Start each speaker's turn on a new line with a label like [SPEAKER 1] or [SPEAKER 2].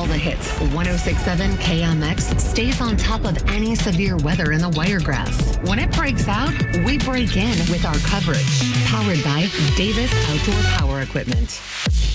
[SPEAKER 1] all the hits, 1067 KMX stays on top of any severe weather in the Wiregrass. When it breaks out, we break in with our coverage. Powered by Davis Outdoor Power Equipment.